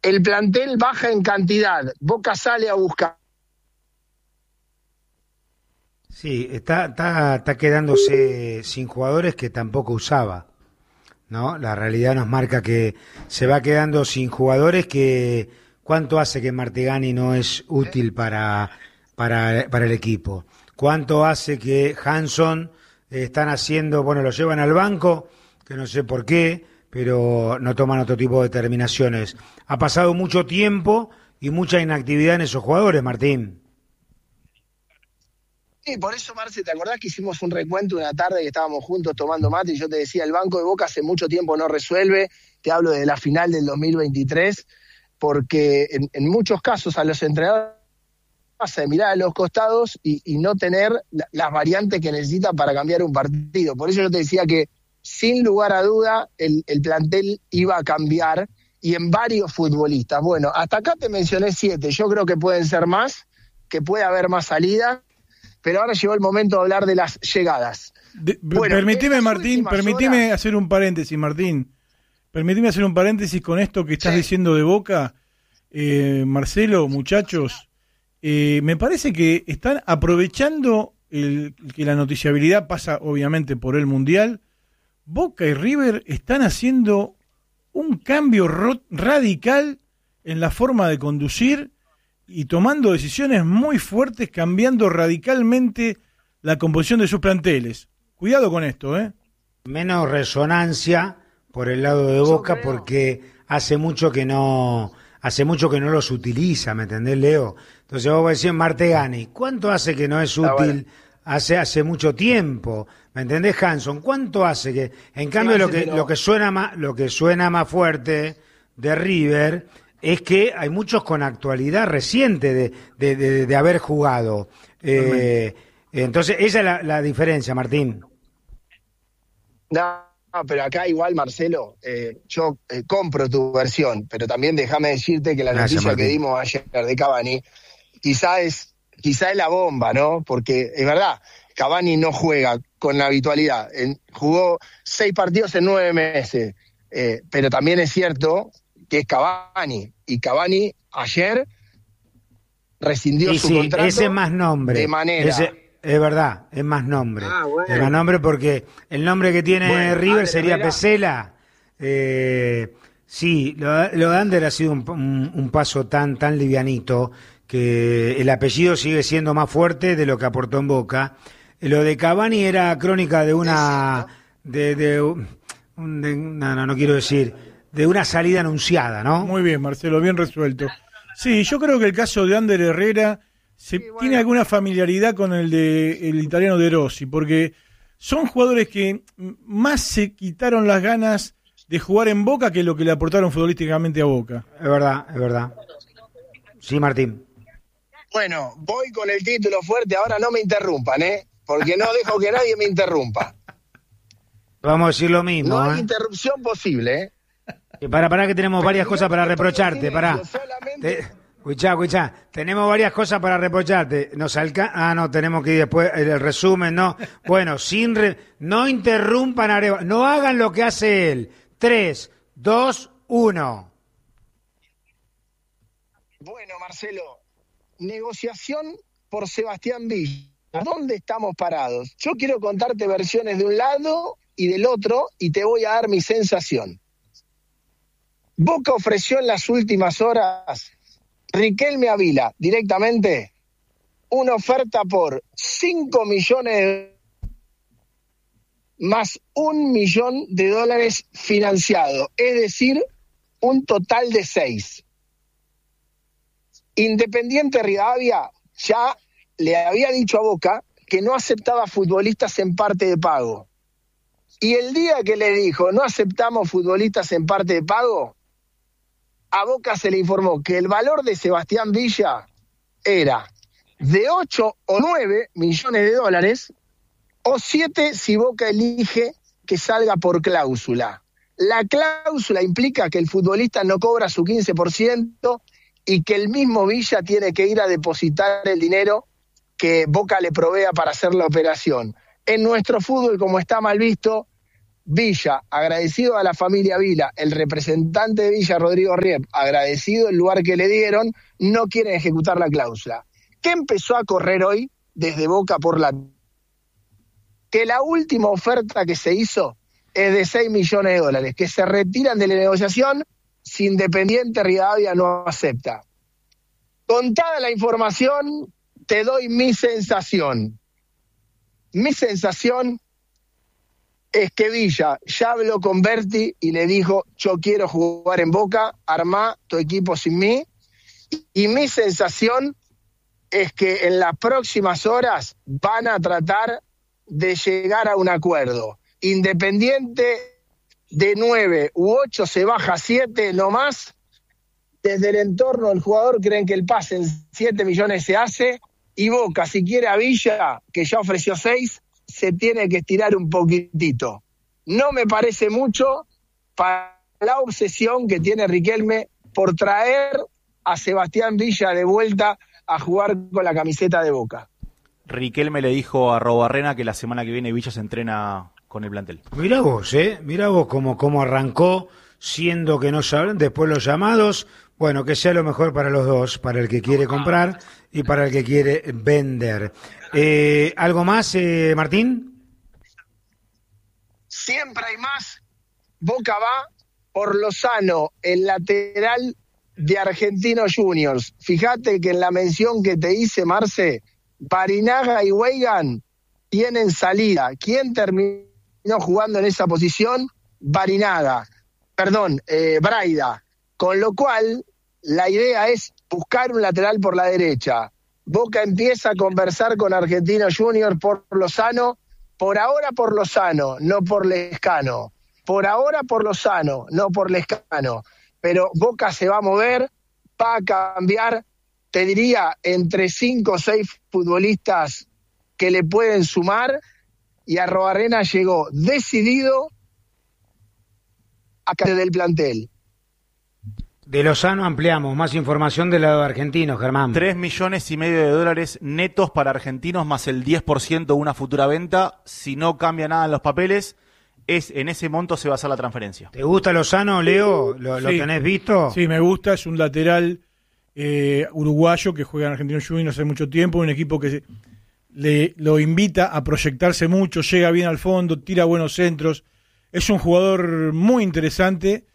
el plantel baja en cantidad, Boca sale a buscar. Sí, está quedándose sin jugadores que tampoco usaba, ¿no? La realidad nos marca que se va quedando sin jugadores que... ¿Cuánto hace que Martegani no es útil para el equipo? ¿Cuánto hace que Hanson están haciendo, bueno, lo llevan al banco, que no sé por qué, pero no toman otro tipo de determinaciones? Ha pasado mucho tiempo y mucha inactividad en esos jugadores, Martín. Sí, por eso, Marce, ¿te acordás que hicimos un recuento una tarde que estábamos juntos tomando mate y yo te decía, el banco de Boca hace mucho tiempo no resuelve? Te hablo de la final del 2023, porque en muchos casos a los entrenadores pasa de mirar a los costados y no tener las variantes que necesitan para cambiar un partido. Por eso yo te decía que, sin lugar a duda, el plantel iba a cambiar, y en varios futbolistas. Bueno, hasta acá te mencioné 7, yo creo que pueden ser más, que puede haber más salidas, pero ahora llegó el momento de hablar de las llegadas. Bueno, permitime, Martín, hacer un paréntesis, Martín. Permitime hacer un paréntesis con esto que estás diciendo de Boca. Marcelo, muchachos, me parece que están aprovechando que la noticiabilidad pasa obviamente por el Mundial. Boca y River están haciendo un cambio radical en la forma de conducir y tomando decisiones muy fuertes, cambiando radicalmente la composición de sus planteles. Cuidado con esto, ¿eh? Menos resonancia por el lado de Boca, porque hace mucho que no los utiliza, ¿me entendés, Leo? Entonces vos decís Martegani, ¿cuánto hace que no es útil? Hace mucho tiempo, ¿me entendés, Hanson? ¿Cuánto hace que? En cambio, lo que suena más fuerte de River es que hay muchos con actualidad reciente de haber jugado. Entonces, esa es la diferencia, Martín. No, pero acá igual, Marcelo, yo compro tu versión, pero también déjame decirte que la noticia que dimos ayer de Cavani quizá es la bomba, ¿no? Porque es verdad, Cavani no juega con la habitualidad. Jugó 6 partidos en 9 meses, pero también es cierto que es Cavani, y Cavani ayer rescindió su contrato. Ese es más nombre. De manera... Es verdad, es más nombre. Bueno. Es más nombre porque el nombre que tiene River sería Pesela. Sí, lo de Ander ha sido un paso tan livianito que el apellido sigue siendo más fuerte de lo que aportó en Boca. Lo de Cavani era crónica de una... no quiero decir... de una salida anunciada, ¿no? Muy bien, Marcelo, bien resuelto. Sí, yo creo que el caso de Ander Herrera tiene alguna familiaridad con el italiano De Rossi, porque son jugadores que más se quitaron las ganas de jugar en Boca que lo que le aportaron futbolísticamente a Boca. Es verdad. Sí, Martín. Bueno, voy con el título fuerte, ahora no me interrumpan, porque no dejo que nadie me interrumpa. Vamos a decir lo mismo. No hay interrupción posible, Para que tenemos varias cosas para reprocharte, Escuchá, tenemos varias cosas para reprocharte. No, tenemos que ir después el resumen, ¿no? Bueno, no interrumpan a Arevalo, no hagan lo que hace él. 3, 2, 1. Bueno, Marcelo, negociación por Sebastián Villa. ¿Dónde estamos parados? Yo quiero contarte versiones de un lado y del otro y te voy a dar mi sensación. Boca ofreció en las últimas horas, Riquelme Ávila, directamente, una oferta por 5 millones más $1 millón financiado, es decir, un total de 6. Independiente Rivadavia ya le había dicho a Boca que no aceptaba futbolistas en parte de pago. Y el día que le dijo no aceptamos futbolistas en parte de pago, a Boca se le informó que el valor de Sebastián Villa era de 8 o 9 millones de dólares, o 7 si Boca elige que salga por cláusula. La cláusula implica que el futbolista no cobra su 15% y que el mismo Villa tiene que ir a depositar el dinero que Boca le provea para hacer la operación. En nuestro fútbol, como está mal visto, Villa, agradecido a la familia Vila, el representante de Villa, Rodrigo Riep, agradecido el lugar que le dieron, no quieren ejecutar la cláusula. ¿Qué empezó a correr hoy desde Boca por la... Que la última oferta que se hizo es de 6 millones de dólares, que se retiran de la negociación si Independiente Rivadavia no acepta. Contada la información, te doy mi sensación. Mi sensación es que Villa ya habló con Berti y le dijo, yo quiero jugar en Boca, armá tu equipo sin mí. Y mi sensación es que en las próximas horas van a tratar de llegar a un acuerdo. Independiente de 9 u 8 se baja a 7 no más. Desde el entorno del jugador creen que el pase en 7 millones se hace. Y Boca, si quiere a Villa, que ya ofreció 6, se tiene que estirar un poquitito. No me parece mucho para la obsesión que tiene Riquelme por traer a Sebastián Villa de vuelta a jugar con la camiseta de Boca. Riquelme le dijo a Robarrena que la semana que viene Villa se entrena con el plantel. Mirá vos cómo arrancó, siendo que no saben, después los llamados. Bueno, que sea lo mejor para los dos, para el que quiere comprar y para el que quiere vender. ¿Algo más, Martín? Siempre hay más. Boca va por Lozano, el lateral de Argentinos Juniors. Fíjate que en la mención que te hice, Marce, Barinaga y Weigan tienen salida. ¿Quién terminó jugando en esa posición? Braida. Con lo cual, la idea es buscar un lateral por la derecha. Boca empieza a conversar con Argentinos Juniors por Lozano. Por ahora por Lozano, no por Lescano. Por ahora por Lozano, no por Lescano. Pero Boca se va a mover, va a cambiar, te diría, entre 5 o 6 futbolistas que le pueden sumar. Y Arrobarrena llegó decidido a caer del plantel. De Lozano ampliamos, más información del lado argentino, Germán. 3,5 millones de dólares netos para Argentinos, más el 10% de una futura venta. Si no cambia nada en los papeles, en ese monto se va a hacer la transferencia. ¿Te gusta Lozano, Leo? ¿Lo tenés visto? Sí, me gusta, es un lateral uruguayo que juega en Argentinos Juniors hace mucho tiempo, un equipo que lo invita a proyectarse mucho, llega bien al fondo, tira buenos centros, es un jugador muy interesante.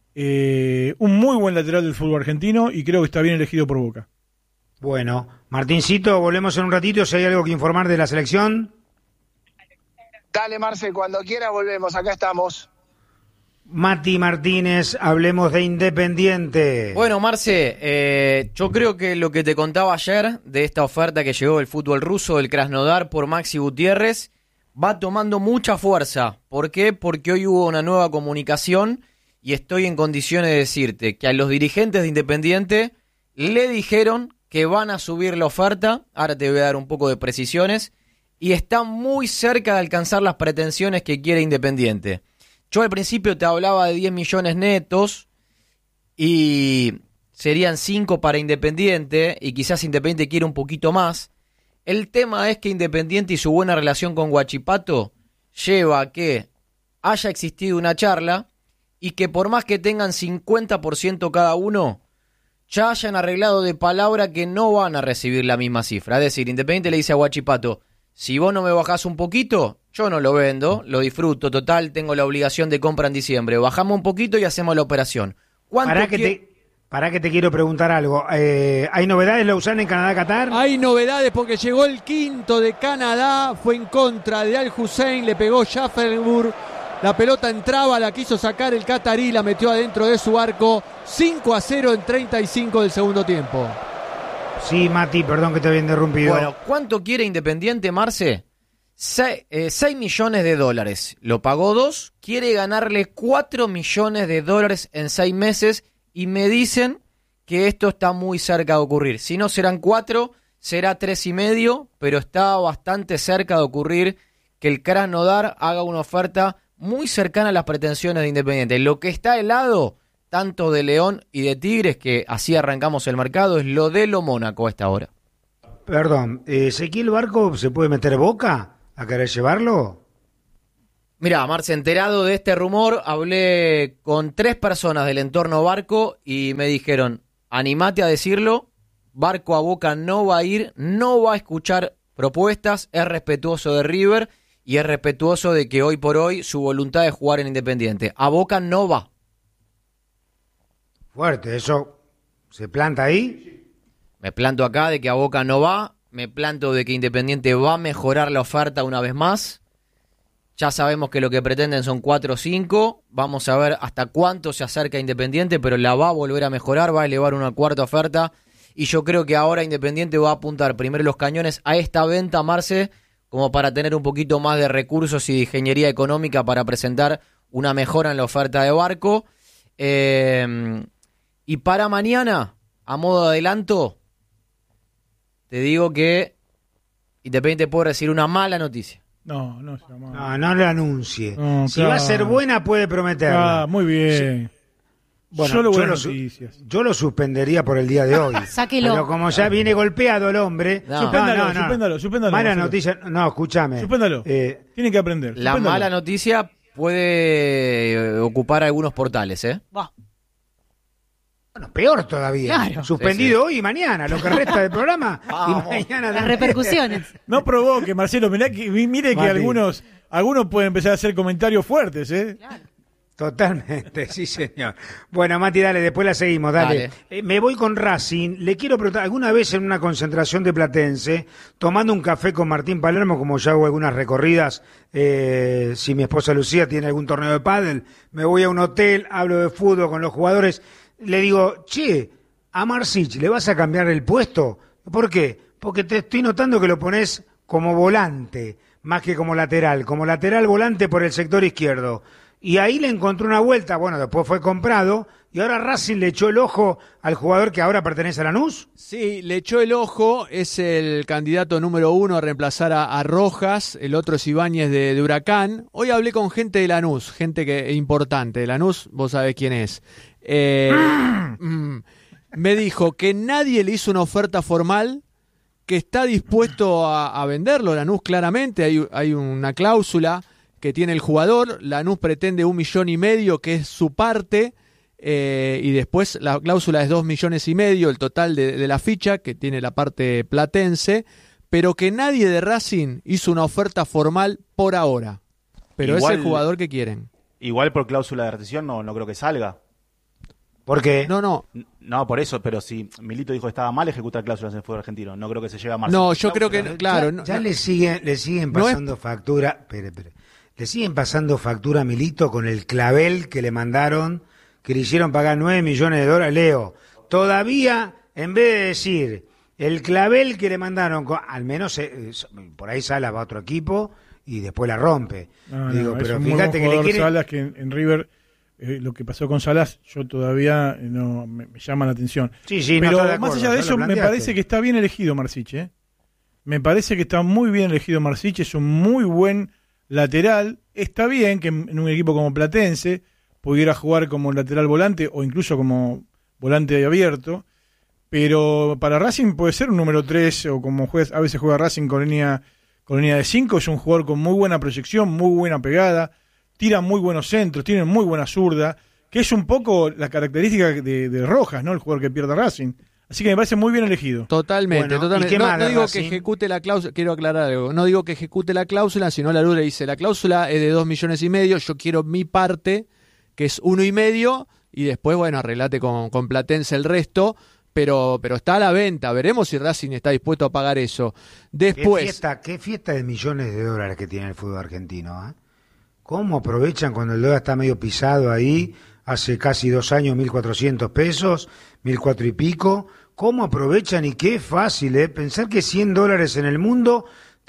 Un muy buen lateral del fútbol argentino y creo que está bien elegido por Boca. Bueno, Martincito, volvemos en un ratito si hay algo que informar de la selección. Dale, Marce, cuando quiera volvemos, acá estamos. Mati Martínez, hablemos de Independiente. Bueno, Marce, yo creo que lo que te contaba ayer de esta oferta que llegó del fútbol ruso, del Krasnodar por Maxi Gutiérrez, va tomando mucha fuerza. ¿Por qué? Porque hoy hubo una nueva comunicación. Y estoy en condiciones de decirte que a los dirigentes de Independiente le dijeron que van a subir la oferta, ahora te voy a dar un poco de precisiones, y están muy cerca de alcanzar las pretensiones que quiere Independiente. Yo al principio te hablaba de 10 millones netos y serían 5 para Independiente y quizás Independiente quiere un poquito más. El tema es que Independiente y su buena relación con Huachipato lleva a que haya existido una charla y que por más que tengan 50% cada uno, ya hayan arreglado de palabra que no van a recibir la misma cifra. Es decir, Independiente le dice a Huachipato, si vos no me bajás un poquito, yo no lo vendo, lo disfruto, total, tengo la obligación de compra en diciembre. Bajamos un poquito y hacemos la operación. Para que te quiero preguntar algo. ¿Hay novedades, Lausanne, en Canadá-Qatar? Hay novedades porque llegó el quinto de Canadá, fue en contra de Al Hussein, le pegó Schaffelburg. La pelota entraba, la quiso sacar el catarí, la metió adentro de su arco. 5-0 en 35 del segundo tiempo. Sí, Mati, perdón que te había interrumpido. Bueno, ¿cuánto quiere Independiente, Marce? 6 millones de dólares. Lo pagó 2, quiere ganarle 4 millones de dólares en 6 meses y me dicen que esto está muy cerca de ocurrir. Si no serán 4, será 3,5, pero está bastante cerca de ocurrir que el Krasnodar haga una oferta muy cercana a las pretensiones de Independiente. Lo que está helado, tanto de León y de Tigres, que así arrancamos el mercado, es lo de lo Mónaco a esta hora. Perdón, ¿Ezequiel Barco se puede meter Boca a querer llevarlo? Mirá, Marce, enterado de este rumor, hablé con 3 personas del entorno Barco y me dijeron, animate a decirlo, Barco a Boca no va a ir, no va a escuchar propuestas, es respetuoso de River y es respetuoso de que hoy por hoy su voluntad es jugar en Independiente. A Boca no va. Fuerte, ¿eso se planta ahí? Me planto acá de que a Boca no va, me planto de que Independiente va a mejorar la oferta una vez más. Ya sabemos que lo que pretenden son 4 o 5, vamos a ver hasta cuánto se acerca Independiente, pero la va a volver a mejorar, va a elevar una cuarta oferta, y yo creo que ahora Independiente va a apuntar primero los cañones a esta venta, Marce, como para tener un poquito más de recursos y de ingeniería económica para presentar una mejora en la oferta de Barco. Y para mañana, a modo de adelanto, te digo que Independiente puede recibir una mala noticia. No No lo anuncie. No, si va a ser buena, puede prometerla. Muy bien. Sí. Bueno, Solo buenas noticias. Yo lo suspendería por el día de hoy. Sáquelo. Pero como ya viene golpeado el hombre... Suspéndalo. Mala noticia... No, escúchame. Suspéndalo. Tiene que aprender. La mala noticia puede ocupar algunos portales, ¿eh? Va. Bueno, peor todavía. Claro. Suspendido hoy y mañana, lo que resta del programa. Y mañana Las repercusiones. No provoque, Marcelo. Mire que Mati. algunos pueden empezar a hacer comentarios fuertes, ¿eh? Claro. Totalmente, sí señor. Bueno, Mati, dale, después la seguimos, dale. Me voy con Racing. Le quiero preguntar, alguna vez en una concentración de Platense, tomando un café con Martín Palermo, como ya hago algunas recorridas, si mi esposa Lucía tiene algún torneo de pádel, me voy a un hotel, hablo de fútbol con los jugadores, le digo, che, a Marsic, ¿le vas a cambiar el puesto? ¿Por qué? Porque te estoy notando que lo pones como volante, más que como lateral volante por el sector izquierdo. Y ahí le encontró una vuelta, bueno, después fue comprado, y ahora Racing le echó el ojo al jugador que ahora pertenece a Lanús. Sí, le echó el ojo, es el candidato número 1 a reemplazar a Rojas, el otro es Ibáñez de Huracán. Hoy hablé con gente de Lanús, gente que importante de Lanús, vos sabés quién es. Me dijo que nadie le hizo una oferta formal, que está dispuesto a venderlo, Lanús claramente, hay una cláusula que tiene el jugador, Lanús pretende 1,5 millones, que es su parte, y después la cláusula es 2,5 millones, el total de la ficha, que tiene la parte platense, pero que nadie de Racing hizo una oferta formal por ahora. Pero Igual, es el jugador que quieren. Igual por cláusula de rescisión no creo que salga. ¿Por qué? No, por eso, pero si Milito dijo que estaba mal ejecutar cláusulas en el fútbol argentino, no creo que se lleve a Marcelo. No, yo creo que, claro. Ya le siguen pasando factura. Espere. Le siguen pasando factura a Milito con el clavel que le mandaron, que le hicieron pagar $9 millones. Leo, todavía, en vez de decir el clavel que le mandaron, al menos por ahí Salas va a otro equipo y después la rompe. Pero fíjate que le quiere... Salas, que en River, lo que pasó con Salas, yo todavía no me llama la atención. Sí, pero no más allá de eso, me parece que está bien elegido Marsic, ¿eh? Me parece que está muy bien elegido Marsic, es un muy buen lateral. Está bien que en un equipo como Platense pudiera jugar como lateral volante o incluso como volante abierto, pero para Racing puede ser un número 3 o como a veces juega Racing con línea de 5. Es un jugador con muy buena proyección, muy buena pegada, tira muy buenos centros, tiene muy buena zurda, que es un poco la característica de Rojas, ¿no? El jugador que pierde Racing. Así que me parece muy bien elegido. Totalmente. No digo que ejecute la cláusula, quiero aclarar algo, no digo que ejecute la cláusula, sino la Lula dice, la cláusula es de 2,5 millones, yo quiero mi parte, que es 1,5 millones, y después, bueno, arreglate con Platense el resto, pero está a la venta, veremos si Racing está dispuesto a pagar eso. Después... ¿Qué fiesta de millones de dólares que tiene el fútbol argentino, ¿eh? ¿Cómo aprovechan cuando el dólar está medio pisado ahí? Hace casi 2 años, 1.400 pesos, 1.400 y pico. ¿Cómo aprovechan? Y qué fácil, ¿eh? Pensar que $100 en el mundo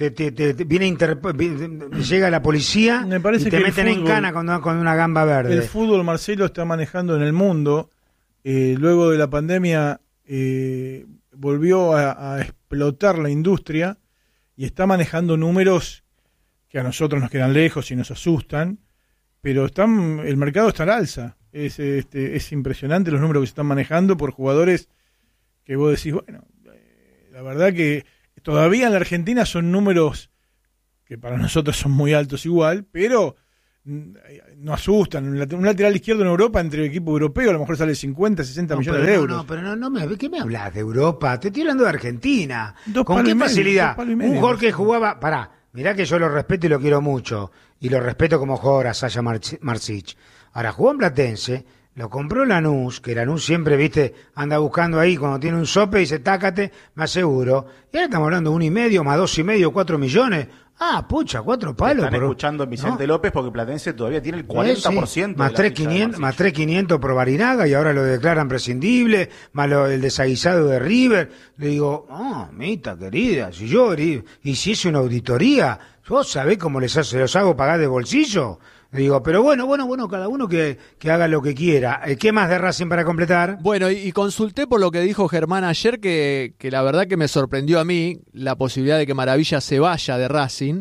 llega la policía y te meten en cana con una gamba verde. El fútbol, Marcelo, está manejando en el mundo. Luego de la pandemia volvió a explotar la industria y está manejando números que a nosotros nos quedan lejos y nos asustan, pero el mercado está al alza. Es impresionante los números que se están manejando por jugadores que vos decís, bueno, la verdad que todavía en la Argentina son números que para nosotros son muy altos igual, pero no asustan. Un lateral izquierdo en Europa, entre equipo europeo, a lo mejor sale 50, 60 millones de euros. ¿Qué me hablas de Europa? Te estoy hablando de Argentina. ¿Con qué medio, facilidad? Un jugador que jugaba... Mirá que yo lo respeto y lo quiero mucho. Y lo respeto como jugador a Sasha Marsic. Ahora, jugó en Platense, lo compró Lanús, que Lanús siempre, viste, anda buscando ahí, cuando tiene un sope, dice, tácate, me aseguro. Y ahora estamos hablando de 1,5, más 2,5, 4 millones. Pucha, 4 palos. Están escuchando a Vicente López porque Platense todavía tiene el 40%. Sí. Más 3.500 por Barinaga y ahora lo declaran prescindible, más el desaguisado de River. Le digo, mita querida, si yo hiciese una auditoría, ¿vos sabés cómo se los hago pagar de bolsillo? Le digo, pero bueno, cada uno que haga lo que quiera. ¿Qué más de Racing para completar? Bueno, y consulté por lo que dijo Germán ayer, que la verdad que me sorprendió a mí la posibilidad de que Maravilla se vaya de Racing.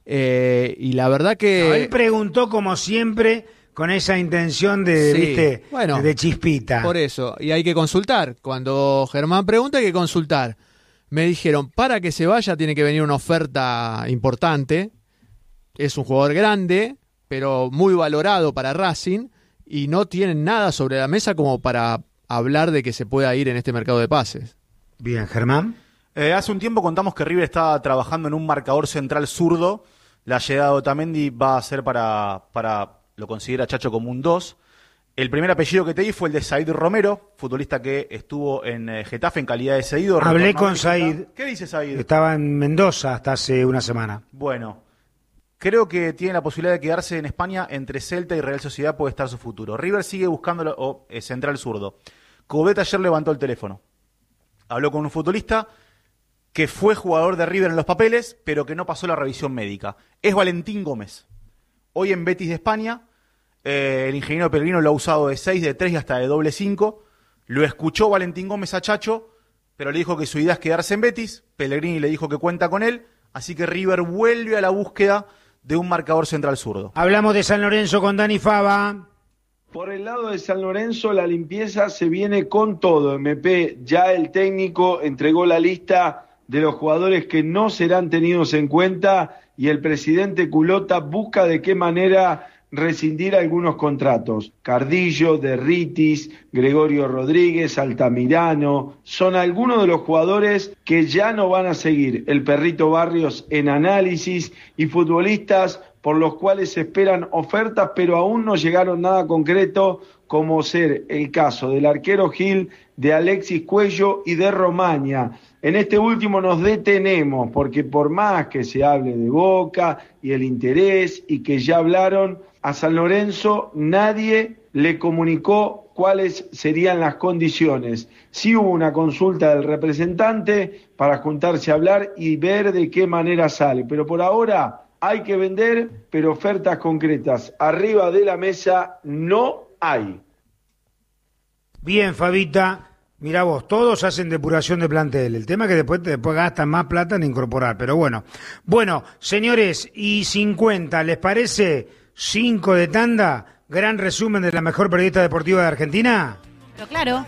Y la verdad que... él preguntó como siempre con esa intención de chispita. Por eso, y hay que consultar. Cuando Germán pregunta hay que consultar. Me dijeron, para que se vaya tiene que venir una oferta importante. Es un jugador grande, pero muy valorado para Racing, y no tienen nada sobre la mesa como para hablar de que se pueda ir en este mercado de pases. Bien, Germán. Hace un tiempo contamos que River estaba trabajando en un marcador central zurdo. La llegada de Otamendi va a ser para lo considera Chacho como un 2. El primer apellido que te di fue el de Said Romero, futbolista que estuvo en Getafe en calidad de cedido. Hablé con Said. ¿Qué dice Said? Estaba en Mendoza hasta hace una semana. Bueno, creo que tiene la posibilidad de quedarse en España. Entre Celta y Real Sociedad puede estar su futuro. River sigue buscándolo, central zurdo. Coudet ayer levantó el teléfono. Habló con un futbolista que fue jugador de River en los papeles, pero que no pasó la revisión médica. Es Valentín Gómez. Hoy en Betis de España, el ingeniero Pellegrino lo ha usado de 6, de 3 y hasta de doble 5. Lo escuchó Valentín Gómez a Chacho, pero le dijo que su idea es quedarse en Betis. Pellegrini le dijo que cuenta con él. Así que River vuelve a la búsqueda de un marcador central zurdo. Hablamos de San Lorenzo con Dani Fava. Por el lado de San Lorenzo, la limpieza se viene con todo. MP, ya el técnico entregó la lista de los jugadores que no serán tenidos en cuenta y el presidente Culota busca de qué manera rescindir algunos contratos. Cardillo, Derritis, Gregorio Rodríguez, Altamirano, son algunos de los jugadores que ya no van a seguir. El Perrito Barrios en análisis y futbolistas por los cuales se esperan ofertas, pero aún no llegaron nada concreto, como ser el caso del arquero Gil, de Alexis Cuello y de Romaña. En este último nos detenemos, porque por más que se hable de Boca y el interés y que ya hablaron, a San Lorenzo nadie le comunicó cuáles serían las condiciones. Sí hubo una consulta del representante para juntarse a hablar y ver de qué manera sale, pero por ahora hay que vender, pero ofertas concretas arriba de la mesa no hay. Bien, Fabita. Mirá vos, todos hacen depuración de plantel. El tema es que después gastan más plata en incorporar. Pero bueno, señores, y 50, ¿les parece? 5 de tanda, gran resumen de la mejor periodista deportiva de Argentina. Pero claro.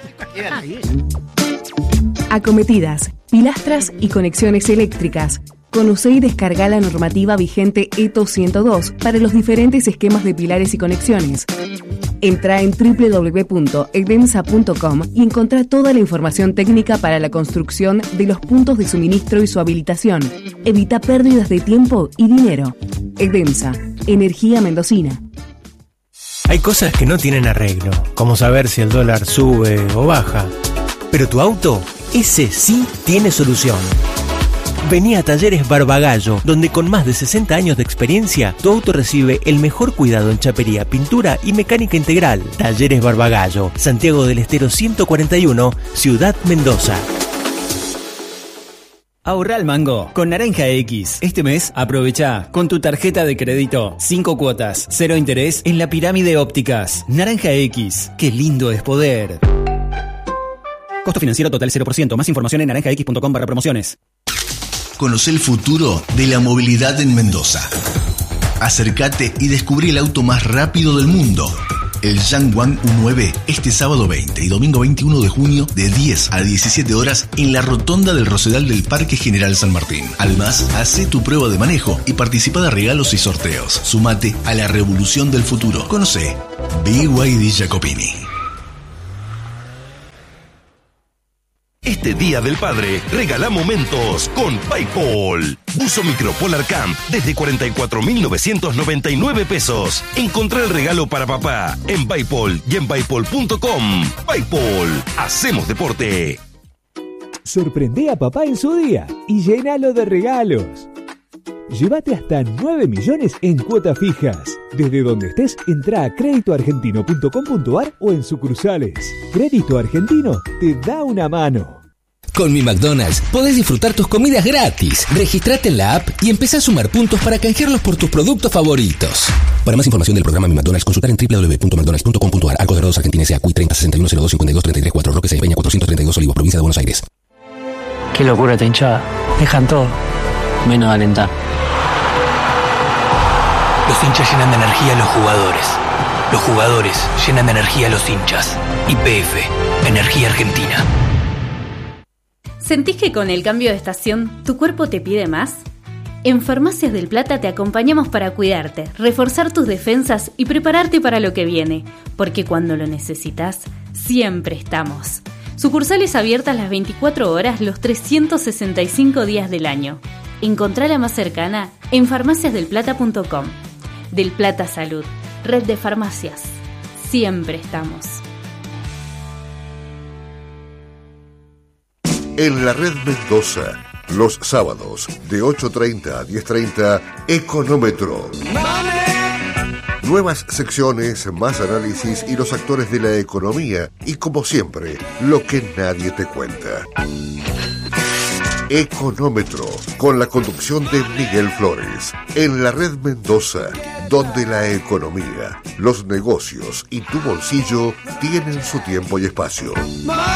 Acometidas, pilastras y conexiones eléctricas. Conoce y descarga la normativa vigente ETO 102 para los diferentes esquemas de pilares y conexiones. Entra en www.edemsa.com y encontrá toda la información técnica para la construcción de los puntos de suministro y su habilitación. Evita pérdidas de tiempo y dinero. Edemsa, energía mendocina. Hay cosas que no tienen arreglo, como saber si el dólar sube o baja. Pero tu auto, ese sí tiene solución. Vení a Talleres Barbagallo, donde con más de 60 años de experiencia, tu auto recibe el mejor cuidado en chapería, pintura y mecánica integral. Talleres Barbagallo, Santiago del Estero 141, Ciudad Mendoza. Ahorra al mango con Naranja X. Este mes aprovecha con tu tarjeta de crédito 5 cuotas, 0 interés en la Pirámide Ópticas. Naranja X, qué lindo es poder. Costo financiero total 0%. Más información en naranjax.com/promociones. Conoce el futuro de la movilidad en Mendoza. Acércate y descubrí el auto más rápido del mundo. el Yangwang U9 este sábado 20 y domingo 21 de junio de 10 a 17 horas en la rotonda del Rosedal del Parque General San Martín. Además, hace tu prueba de manejo y participa de regalos y sorteos. Sumate a la revolución del futuro. Conoce BYD Jacopini. Este Día del Padre, regala momentos con PayPal. Buzo Micropolar Camp desde 44.999 pesos. Encontrá el regalo para papá en PayPal y en paypal.com. PayPal, hacemos deporte. Sorprende a papá en su día y llénalo de regalos. Llévate hasta 9 millones en cuotas fijas. Desde donde estés, entra a créditoargentino.com.ar o en sucursales. Crédito Argentino te da una mano. Con Mi McDonald's podés disfrutar tus comidas gratis. Registrate en la app y empezá a sumar puntos para canjearlos por tus productos favoritos. Para más información del programa Mi McDonald's, consultar en www.mcdonalds.com.ar. Arcos Dorados Argentina S.A. CUI 30 61 02 52 33 4 Roque Peña 432 Olivos, provincia de Buenos Aires. Qué locura esta hinchada. Dejan todo, menos de alentar. Los hinchas llenan de energía a los jugadores. Los jugadores llenan de energía a los hinchas. YPF, Energía Argentina. ¿Sentís que con el cambio de estación tu cuerpo te pide más? En Farmacias del Plata te acompañamos para cuidarte, reforzar tus defensas y prepararte para lo que viene, porque cuando lo necesitas, siempre estamos. Sucursales abiertas las 24 horas, los 365 días del año. Encontrá la más cercana en farmaciasdelplata.com. Del Plata Salud, red de farmacias. Siempre estamos. En la red Mendoza, los sábados de 8:30 a 10:30, Económetro. Nuevas secciones, más análisis y los actores de la economía y, como siempre, lo que nadie te cuenta. Económetro, con la conducción de Miguel Flores, en la red Mendoza, donde la economía, los negocios y tu bolsillo tienen su tiempo y espacio.